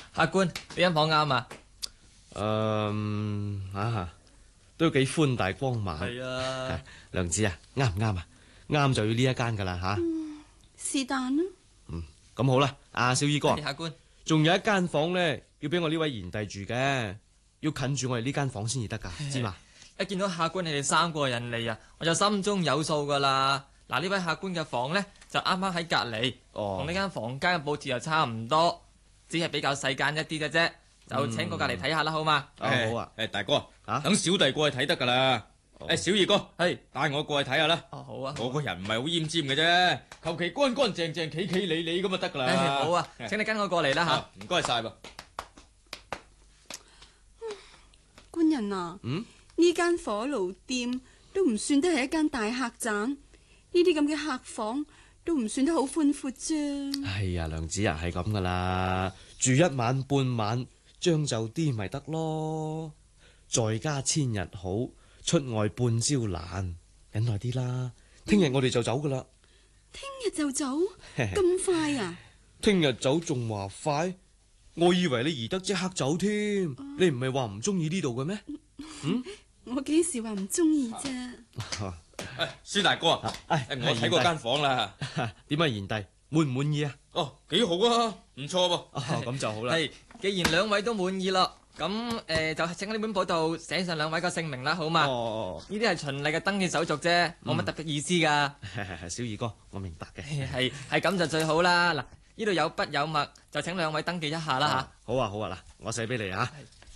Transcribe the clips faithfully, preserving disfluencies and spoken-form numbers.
客官，呢間房啱啊？ 誒啊，都幾寬大光猛。 係啊， 娘子啊，啱唔啱啊？啱就要呢一間噶啦吓。 是但啦。 嗯，咁好啦，阿小二哥， 客官， 仲有一間房咧，要俾我呢位賢弟住嘅，要近住我哋呢間房先至得噶，知嘛？ 一見到客官你哋三個人嚟啊，我就心中有數噶啦。嗱，呢位客官嘅房咧就啱啱喺隔離，同呢間房間嘅佈置又差唔多，只係比較細間一啲嘅啫。就請過隔離睇下啦，好嘛？ 好啊， 誒大哥， 嚇等小弟過去睇得噶啦。誒小二哥， 係帶我過去睇下啦。 哦，好啊。 我個人唔係好奄尖嘅啫，求其乾乾淨淨、企企理理咁就得噶啦。 誒好啊，請你跟我過嚟啦嚇。 唔該晒噃。 官人啊， 嗯， 呢間火爐店都唔算得係一間大客棧，呢啲咁嘅客房都唔算得好寬闊啫。 哎呀，娘子啊，係咁噶啦，住一晚半晚，將就啲咪得咯。在家千日好，出外半朝難，忍耐啲啦。聽日我哋就走噶啦。 聽日就走？咁快啊？ 聽日走仲話快？我以為你宜得即刻走添，啊、你唔係話唔中意呢度嘅咩？嗯， 我幾時話唔中意啫？ 誒，孫大哥啊， 哎， 我睇過間房啦。 點啊，賢弟滿唔滿意啊？ 哦，幾好啊，唔錯噃。 哦，咁就好啦。 係，既然兩位都滿意咯，咁誒、呃、就請喺呢本簿度寫上兩位個姓名啦，好嘛？ 哦， 呢啲係循例嘅登記手續啫，冇乜特別意思噶。 嗯、小二哥，我明白嘅。 係係咁就最好啦。嗱，呢度有筆有墨，就請兩位登記一下啦吓、啊。 好啊好啊，嗱，我寫俾你啊。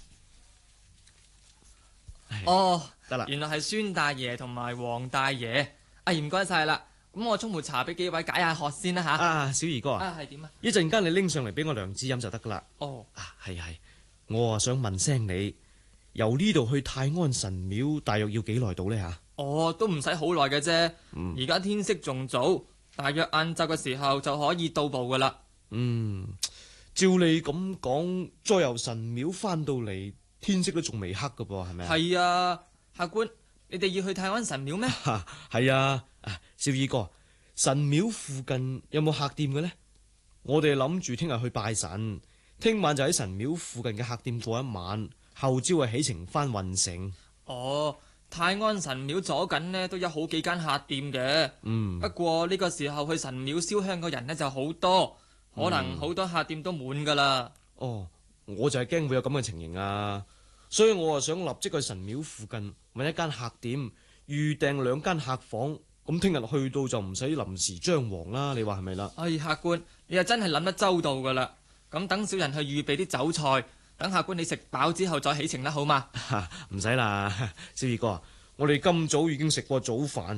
哦， 得啦， 原來係孫大爺同埋黃大爺。啊，唔該晒啦。咁我沖壺茶俾幾位解下渴先啦吓。 啊，小二哥啊， 啊係點啊？ 一陣間你拎上嚟俾我娘子飲就得噶啦。 哦， 啊係係，我啊想問聲你，由呢度去泰安神廟大約要幾耐到呢？吓？ 哦，都唔使好耐嘅啫。而家、 嗯、 天色仲早，大約晏晝嘅時候就可以到步噶啦。 嗯，照你咁講，再由神廟翻到嚟，天色都仲未黑噶噃，係咪啊？ 係啊，客官，你哋要去泰安神廟咩？ 係啊，啊，小二哥，神廟附近有冇客店嘅呢？我哋諗住聽日去拜神，聽晚就喺神廟附近嘅客店過一晚，後朝啊起程翻運城。 哦，泰安神廟左近呢都有好幾間客店嘅。 嗯， 不過呢個時候去神廟燒香嘅人呢就好多，可能好多客店都滿噶啦。 哦，我就係驚會有咁嘅情形啊，所以我啊想立即去神廟附近揾一間客店，預訂兩間客房，咁聽日去到就唔使臨時張皇啦。你話係咪啦？ 哎，客官，你又真係諗得周到噶啦。咁等小人去預備啲酒菜，等客官你食飽之後再起程啦，好嘛？ 唔使啦，小二哥，我哋今早已經食過早飯。